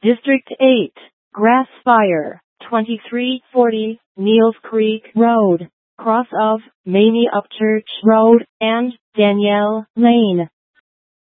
District 8, Grassfire, 2340, Neels Creek Road, cross of Mamie Upchurch Road, and Danielle Lane.